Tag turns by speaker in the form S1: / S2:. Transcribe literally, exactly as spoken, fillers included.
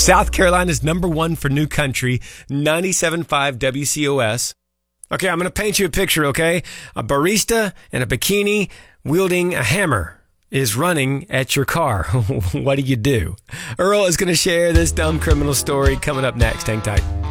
S1: South Carolina's number one for new country, ninety-seven point five W C O S. Okay, I'm going to paint you a picture, okay? A barista in a bikini wielding a hammer is running at your car. What do you do? Earl is going to share this dumb criminal story coming up next. Hang tight.